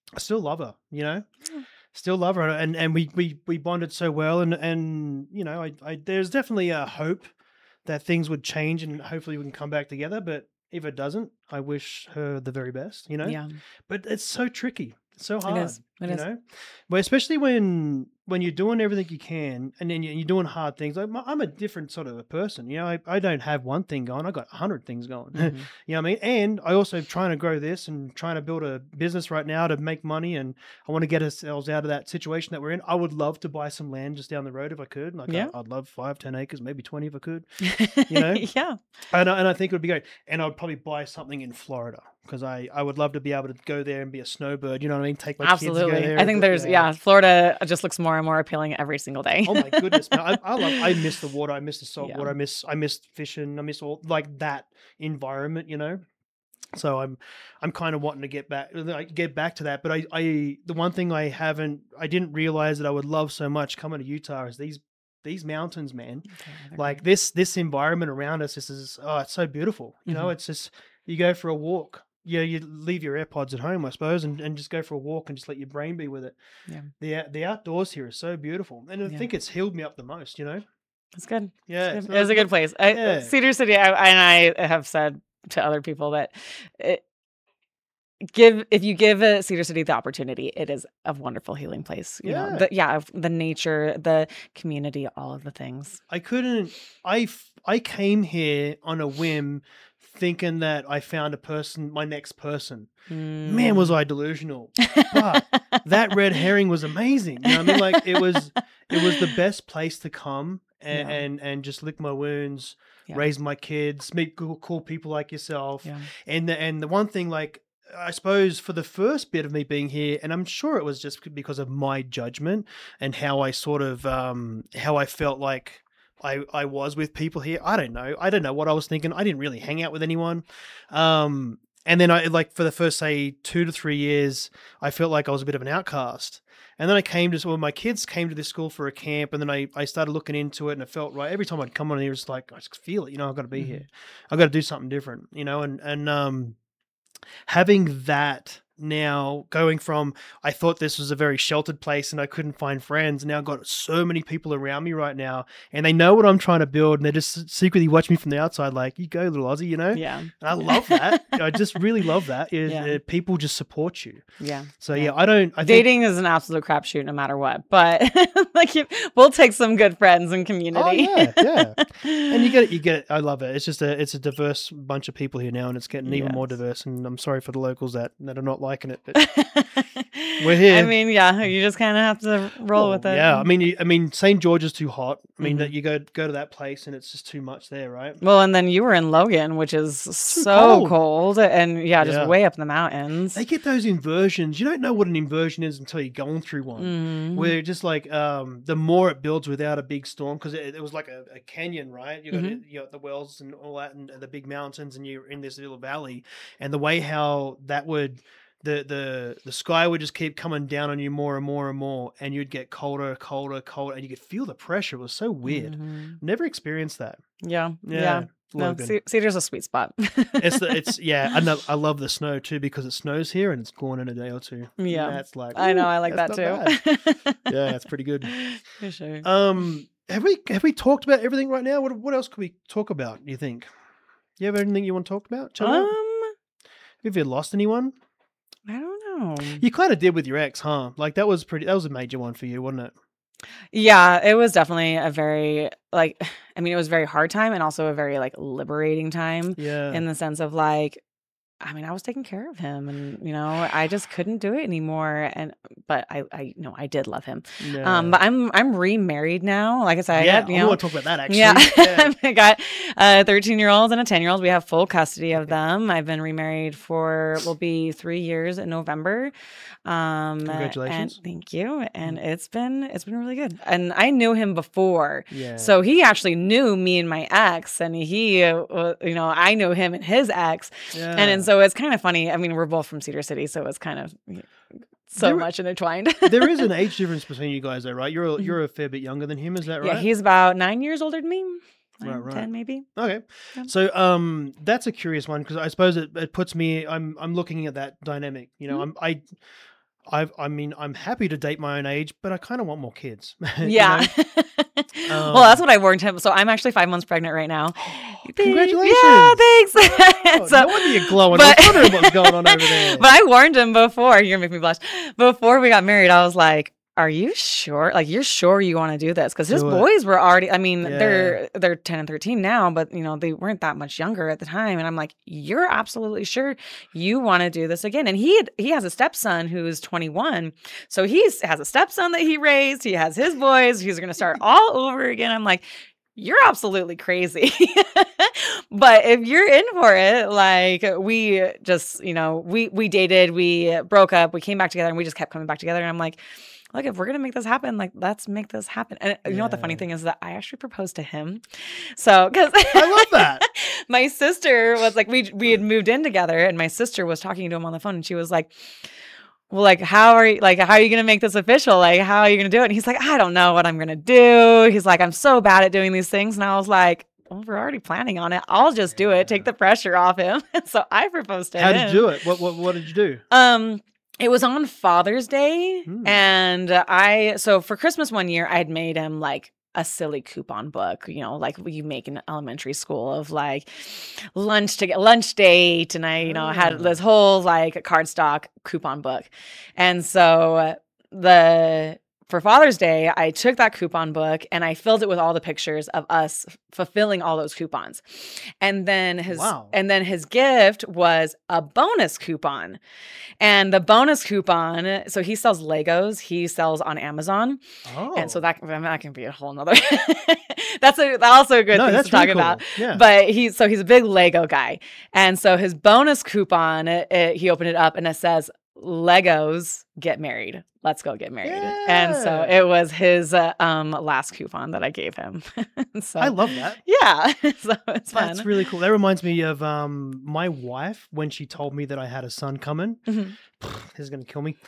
I still love her, you know? Yeah. Still love her, and we bonded so well, and you know, I there's definitely a hope that things would change and hopefully we can come back together. But if it doesn't, I wish her the very best, you know. Yeah, But it's so tricky, it's so it hard, is. It you is. know. But especially when you're doing everything you can, and then you're doing hard things. Like I'm a different sort of a person, you know. I don't have one thing going. I got 100 things going. You Hmm. know what I mean? And I also trying to grow this and trying to build a business right now to make money. And I want to get ourselves out of that situation that we're in. I would love to buy some land just down the road if I could. Like Yeah. I'd love 5, 10 acres, maybe 20 if I could. You know, Yeah. and I think it would be great. And I'd probably buy something in Florida because I would love to be able to go there and be a snowbird. You know what I mean? Take my kids to go Absolutely. there. I think there's, yeah, Florida just looks more and more appealing every single day. Oh my goodness, man! I miss the water. I miss the salt Yeah. water. I miss fishing. I miss all like that environment. You know. So I'm kind of wanting to get back to that. But the one thing I didn't realize that I would love so much coming to Utah is these mountains, man. Okay, they're Like great. this environment around us, this is it's so beautiful. You know, Mhm. it's just you go for a walk. Yeah, you leave your AirPods at home, I suppose, and just go for a walk and just let your brain be with it. Yeah. The outdoors here is so beautiful, and I Yeah. think it's healed me up the most. You know, It's good. yeah, It's it's good. It was a good place. yeah, Cedar City, I have said to other people that it, if you give Cedar City the opportunity, it is a wonderful healing place. You know, yeah. of the nature, the community, all of the things. I couldn't. I came here on a whim, thinking that I found a person, my next person. Man, was Mm. I delusional! But that red herring was amazing. You know what I mean? Like it was the best place to come and Yeah. and just lick my wounds, Yeah. raise my kids, meet cool people like yourself. Yeah. And the one thing, like I suppose for the first bit of me being here, and I'm sure it was just because of my judgment and how I sort of how I felt like I was with people here. I don't know. I don't know what I was thinking. I didn't really hang out with anyone. And then I like for the first say 2 to 3 years, I felt like I was a bit of an outcast. And then I came to my kids came to this school for a camp, and then I started looking into it, and it felt right. Every time I'd come on here, it's like I just feel it. You know, I've got to be Mhm. here. I've got to do something different. You know, and having that now going from I thought this was a very sheltered place and I couldn't find friends. Now I've got so many people around me right now and they know what I'm trying to build and they just secretly watch me from the outside like, you go little Aussie, you know? Yeah. And I love that. I just really love that is Yeah. people just support you. Yeah. So Yeah. I think Dating is an absolute crapshoot no matter what, but like we'll take some good friends and oh community. yeah. And you get it. I love it. It's just it's a diverse bunch of people here now and it's getting even more Yes. diverse and I'm sorry for the locals that are not liking it, but we're here. I mean, yeah, you just kind of have to roll with it. Yeah, I mean, St. George is too hot. I mean, that Mhm. you go to that place and it's just too much there, right? Well, and then you were in Logan, which is so cold. cold, and yeah, just Yeah. way up in the mountains. They get those inversions. You don't know what an inversion is until you're going through one. Mhm. Where just like the more it builds without a big storm, because it was like a canyon, right? You got you got the wells and all that, and the big mountains, and you're in this little valley, and the way how that would. The sky would just keep coming down on you more and more and more, and you'd get colder, and you could feel the pressure. It was so weird. Mhm. Never experienced that. Yeah, Yeah, yeah. No, Logan. Cedar's a sweet spot. It's yeah. I love the snow too because it snows here and it's gone in a day or two. Yeah. That's like I know, ooh, I like that that's too. not bad. Yeah, it's pretty good. For sure. Have we talked about everything right now? What else could we talk about? Do you think? You have anything you want to talk about? Chat about? Have you lost anyone? I don't know. You kind of did with your ex, huh? Like that was a major one for you, wasn't it? Yeah, it was definitely a very like I mean, it was a very hard time and also a very like liberating time Yeah. in the sense of like I mean, I was taking care of him and I just couldn't do it anymore but I I did love him. Yeah. But I'm remarried now. Like I said, Yeah, I got, I want to talk about that actually. yeah. Yeah. I got a 13-year-old and a 10-year-old. We have full custody of them. I've been remarried will be 3 years in November. And Congratulations. thank you. And it's been really good. And I knew him before. Yeah. So he actually knew me and my ex and he I knew him and his ex. Yeah. And so it's kind of funny. I mean, we're both from Cedar City, so it's kind of so much intertwined. There is an age difference between you guys, though, right? You're a fair bit younger than him, is that right? Yeah, he's about 9 years older than me. Right. 10 maybe. Okay. Yeah. So that's a curious one because I suppose it puts me I'm looking at that dynamic. You know, I mean, I'm happy to date my own age, but I kind of want more kids. Yeah. Well, that's what I warned him. So I'm actually 5 months pregnant right now. Congratulations! Yeah, thanks. Oh, So, no wonder you're glowing. but- I was wondering what's going on over there. But I warned him before. You're gonna make me blush. Before we got married, I was like, "Are you sure? Like, you're sure you want to do this?" Because his Do it. boys were already. I mean, Yeah. they're 10 and 13 now, but they weren't that much younger at the time. And I'm like, "You're absolutely sure you want to do this again?" And he has a stepson who's 21, so has a stepson that he raised. He has his boys. He's gonna start all over again. I'm like, you're absolutely crazy. But if you're in for it, like we just, we dated, we broke up, we came back together, and we just kept coming back together. And I'm like, look, if we're gonna make this happen, like let's make this happen. And you know what the funny Yeah. thing is that I actually proposed to him. So because I love that. my sister was like, we had moved in together, and my sister was talking to him on the phone, and she was like, well, like, how are you going to make this official? Like, how are you going to do it? And he's like, I don't know what I'm going to do. He's like, I'm so bad at doing these things. And I was like, well, we're already planning on it. I'll just do it. Take the pressure off him. So I proposed to How him. did you do it? What did you do? It was on Father's Day. Hmm. And so for Christmas one year, I had made him like a silly coupon book, like you make in elementary school of like lunch date. And I, had this whole like cardstock coupon book. And so for Father's Day, I took that coupon book and I filled it with all the pictures of us fulfilling all those coupons. And then his gift was a bonus coupon. And the bonus coupon, so he sells Legos, he sells on Amazon. Oh. And so that can be a whole nother that's also a good thing to talk about. Yeah. But he's a big Lego guy. And so his bonus coupon, he opened it up and it says, Legos get married. Let's go get married. Yeah. And so it was his last coupon that I gave him. So I love that. yeah. So it's fun. That's really cool. That reminds me of my wife when she told me that I had a son coming. Mhm. This is gonna kill me.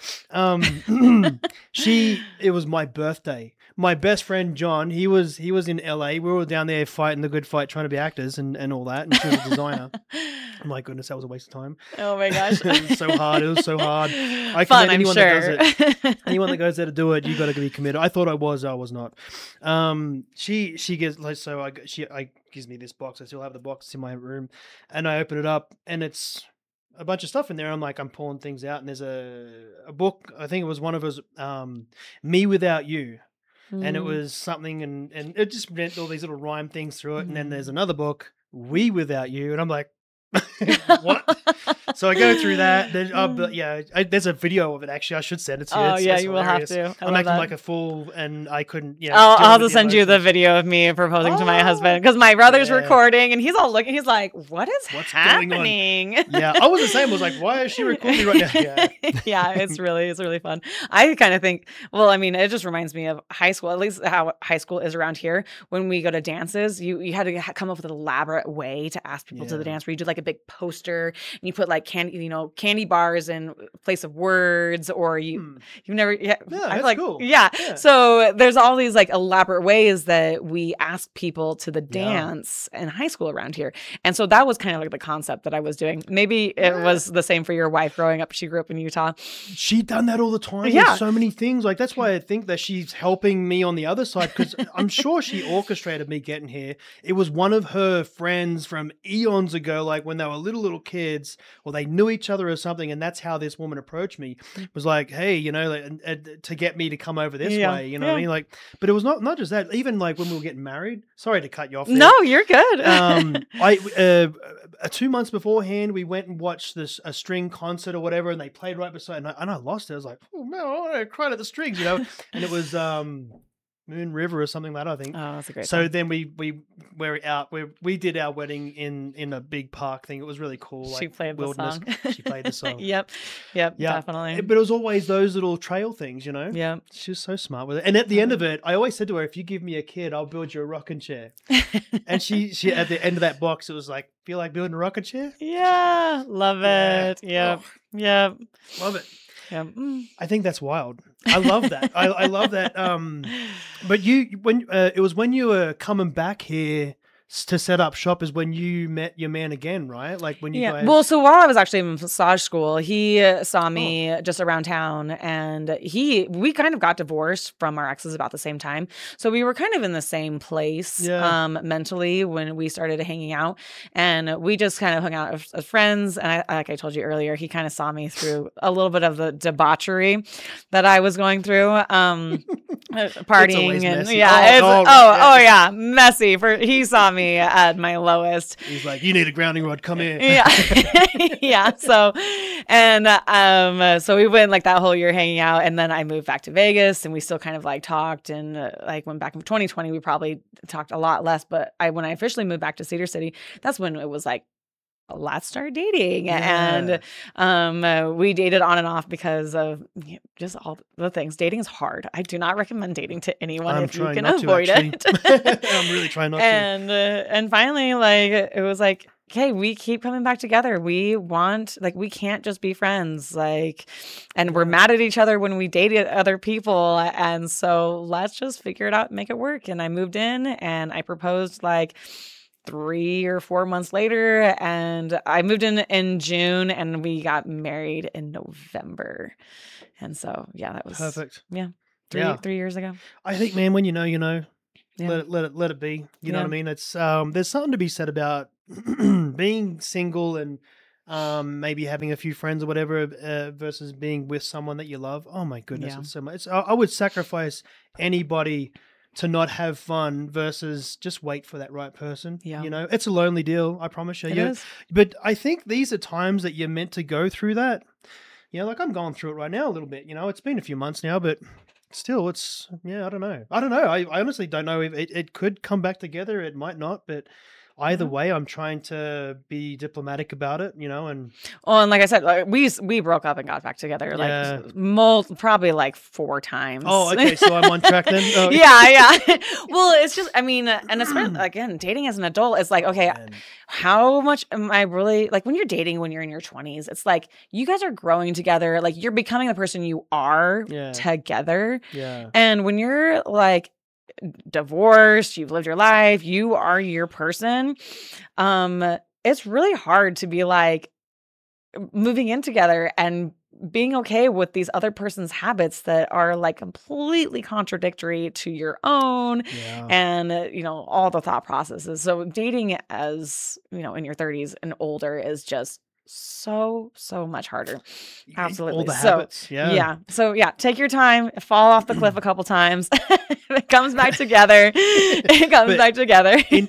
It was my birthday. My best friend John, he was in LA. We were all down there fighting the good fight, trying to be actors and all that. And she was a designer. My goodness, that was a waste of time. Oh my gosh. It was so hard. It was so hard. I Fun, commend I'm anyone sure. that does it. Anyone that goes there to do it, you got to be committed. I thought I was not. She gives I gives me this box. I still have the box in my room, and I open it up, and it's a bunch of stuff in there. I'm pulling things out, and there's a book. I think it was one of us, Me Without You. And it was something, and it just meant all these little rhyme things through it. And then there's another book, We Without You, and I'm like, what? So I go through that. But yeah, there's a video of it. Actually, I should send it to you. Oh yeah, it's you will have hilarious. to. I'm acting like a fool, and I couldn't. I'll deal have to with send you the emotions. video of me proposing to my husband because my brother's Yeah. recording and he's all looking. He's like, "What is What's going on?" happening?" Yeah, I was the same. I was like, why is she recording right now? Yeah. Yeah, it's really fun. I kind of think, well, I mean, it just reminds me of high school, at least how high school is around here. When we go to dances, you had to come up with an elaborate way to ask people to the Yeah. dance where you do like a big poster and you put like candy bars in place of words, or you've never, I feel that's like, cool. yeah. Yeah. So there's all these like elaborate ways that we ask people to the Yeah. dance in high school around here. And so that was kind of like the concept that I was doing. Maybe it was the same for your wife growing up. She grew up in Utah. She done that all the time. Yeah. With so many things. Like that's why I think that she's helping me on the other side, because I'm sure she orchestrated me getting here. It was one of her friends from eons ago, like when they were little kids, or they knew each other or something, and that's how this woman approached me. It was like, hey, to get me to come over this Yeah. way, what I mean? Like, but it was not just that. Even like when we were getting married. Sorry to cut you off there. No, you're good. 2 months beforehand, we went and watched a string concert or whatever, and they played right beside, and I lost it. I was like, oh man, I want to cry at the strings, and it was Moon River or something like that, I think. Oh, that's a great So song. then we were out. We did our wedding in a big park thing. It was really cool. She like played the wilderness. song. She played the song. Yep, Yeah, definitely. But it was always those little trail things, Yeah. She was so smart with it. And at the end of it, I always said to her, if you give me a kid, I'll build you a rocking chair. And she at the end of that box, it was like, feel like building a rocking chair? Yeah, love Yeah. it. Yep, Oh, yep, love it. yep. I think that's wild. I love that. I love that. But when it was when you were coming back here to set up shop is when you met your man again, right? Like when you Yeah. Well, guys. so while I was actually in massage school, he saw Oh, me just around town, and we kind of got divorced from our exes about the same time. So we were kind of in the same place yeah. mentally when we started hanging out, and we just kind of hung out as friends. And like I told you earlier, he kind of saw me through a little bit of the debauchery that I was going through. It's always Partying and messy. yeah, it's Right, oh yeah, messy. He saw me at my lowest. He's like, you need a grounding rod. Come here. Yeah. Yeah. So, and so we went like that whole year hanging out, and then I moved back to Vegas, and we still kind of like talked, and like went back in 2020. We probably talked a lot less, but when I officially moved back to Cedar City, that's when it was like, let's start dating. Yeah. And we dated on and off because of just all the things. Dating is hard. I do not recommend dating to anyone I'm if you trying can not to, avoid actually. it. I'm really trying not to. And finally, like, it was like, okay, we keep coming back together. We can't just be friends. Like, and we're mad at each other when we dated other people. And so let's just figure it out and make it work. And I moved in and I proposed like 3 or 4 months later, and I moved in June, and we got married in November. And so, yeah, that was Perfect. yeah, Yeah. 3 years ago. I think, man, when you know, you know. Yeah. Let it be. You know Yeah. what I mean? It's there's something to be said about being single and maybe having a few friends or whatever versus being with someone that you love. Oh my goodness, Yeah. it's so much. I would sacrifice anybody to not have fun versus just wait for that right person. Yeah. You know, it's a lonely deal. I promise you. It is. But I think these are times that you're meant to go through that. You know, like I'm going through it right now a little bit. You know, it's been a few months now, but still, it's I don't know. I honestly don't know if it could come back together. It might not, but either Yeah. way, I'm trying to be diplomatic about it, and Well, and like I said, like, we broke up and got back together yeah. like probably like 4 times. Oh, okay, so I'm on track then. Oh, Yeah. Well, it's just, I mean, and especially again, dating as an adult is like, okay, man. how much am I really like when you're dating when you're in your 20s? It's like you guys are growing together, like you're becoming the person you are Yeah. together. Yeah. And when you're like divorced, you've lived your life, you are your person. It's really hard to be like moving in together and being okay with these other person's habits that are like completely contradictory to your own Yeah. and all the thought processes. So dating as, in your 30s and older is just so much harder. Absolutely. All the So, habits. Yeah. So take your time, fall off the cliff a couple times. It comes back together. It comes But back together. in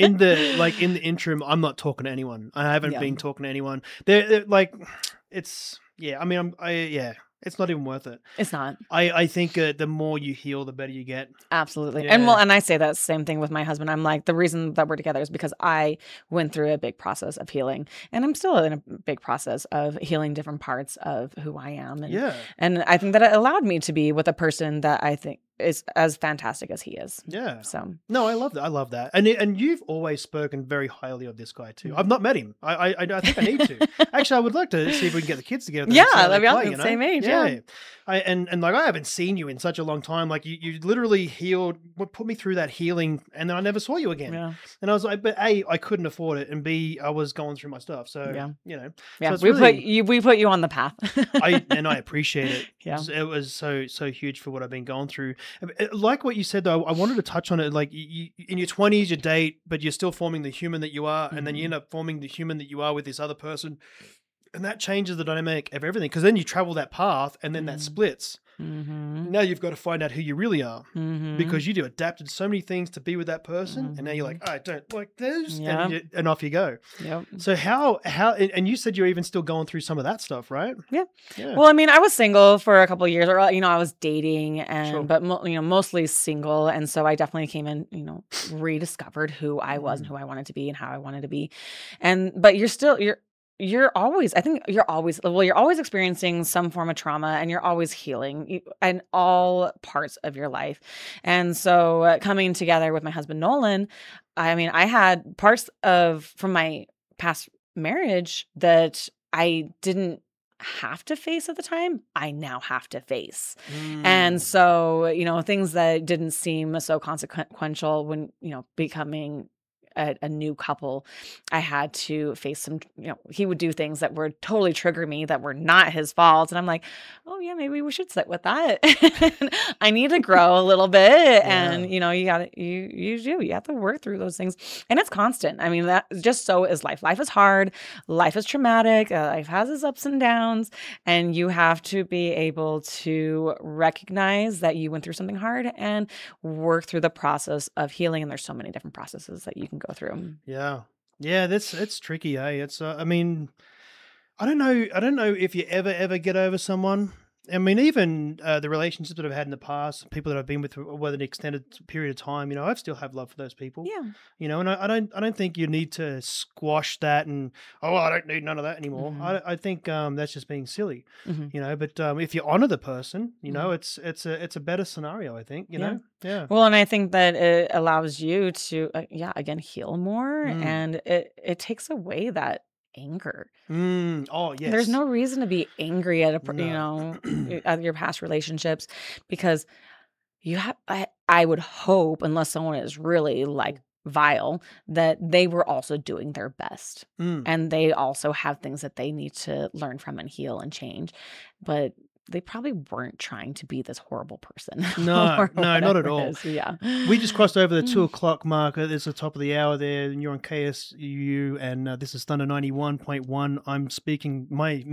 the interim, I'm not talking to anyone. I haven't Yeah. been talking to anyone. They're like, it's I mean, it's not even worth it. It's not. I think the more you heal, the better you get. Absolutely. Yeah. And I say that same thing with my husband. I'm like, the reason that we're together is because I went through a big process of healing, and I'm still in a big process of healing different parts of who I am. And, Yeah. and I think that it allowed me to be with a person that I think is as fantastic as he is. Yeah. So No, I love that. I love that. And you've always spoken very highly of this guy too. I've not met him. I think I need to. Actually, I would like to see if we can get the kids together. Yeah, and see how they that'd be play, awesome. Same age, yeah. And like I haven't seen you in such a long time. Like you literally healed, put me through that healing, and then I never saw you again. Yeah. And I was like, but A, I couldn't afford it, and B, I was going through my stuff. So Yeah. Yeah. Yeah. So it's We put you on the path. I appreciate it. Yeah. It was so huge for what I've been going through. Like what you said though, I wanted to touch on it. Like you, in your 20s, you date, but you're still forming the human that you are, and then you end up forming the human that you are with this other person, and that changes the dynamic of everything. Because then you travel that path, and then that splits. Mm-hmm. Now you've got to find out who you really are, Mm-hmm. because you do adapted so many things to be with that person, and now you're like, I don't like this, Yeah. and off you go. Yep. So how and you said you're even still going through some of that stuff, right? Yeah. Yeah. Well, I mean, I was single for a couple of years, or I was dating, and Sure. but mostly single, and so I definitely came in, rediscovered who I was and who I wanted to be and how I wanted to be, but you're always, I think you're always experiencing some form of trauma, and you're always healing in all parts of your life. And so coming together with my husband Nolan, I mean, I had parts from my past marriage that I didn't have to face at the time, I now have to face. And so, things that didn't seem so consequential when, becoming a new couple, I had to face some, he would do things that would totally trigger me that were not his fault. And I'm like, oh yeah, maybe we should sit with that. I need to grow a little bit. And Yeah. you have to work through those things. And it's constant. I mean, that just so is life. Life is hard. Life is traumatic. Life has its ups and downs. And you have to be able to recognize that you went through something hard and work through the process of healing. And there's so many different processes that you can go through. Yeah. Yeah, that's it's tricky, eh? It's I mean, I don't know if you ever get over someone. I mean, even the relationships that I've had in the past, people that I've been with over an extended period of time, I still have love for those people. Yeah. And I don't think you need to squash that and I don't need none of that anymore. Hmm. I think that's just being silly. Hmm. But if you honor the person, Hmm. it's a better scenario. I think. Yeah. Yeah. Well, and I think that it allows you to, again, heal more, Mm. and it takes away that anger. Oh There's yes. no reason to be angry at No. at your past relationships, because I would hope, unless someone is really like vile, that they were also doing their best. Mm. And they also have things that they need to learn from and heal and change. But they probably weren't trying to be this horrible person No, or no, not whatever at it all. is. Yeah. We just crossed over the Mm. 2 o'clock marker. It's the top of the hour there, and you're on KSU, and this is Thunder 91.1. I'm speaking my